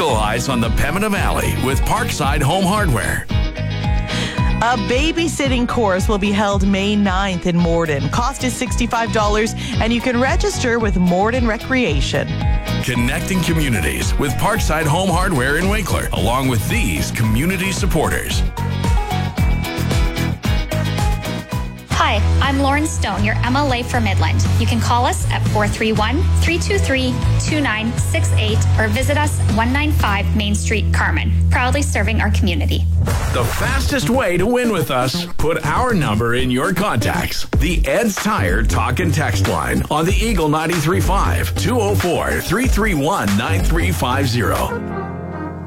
Revitalize on the Pembina Valley with Parkside Home Hardware. A babysitting course will be held May 9th in Morden. Cost is $65, and you can register with Morden Recreation. Connecting communities with Parkside Home Hardware in Winkler, along with these community supporters. Hi, I'm Lauren Stone, your MLA for Midland. You can call us at 431-323-2968 or visit us 195 Main Street, Carmen. Proudly serving our community. The fastest way to win with us, put our number in your contacts. The Ed's Tire Talk and Text line on the Eagle 93.5 204-331-9350.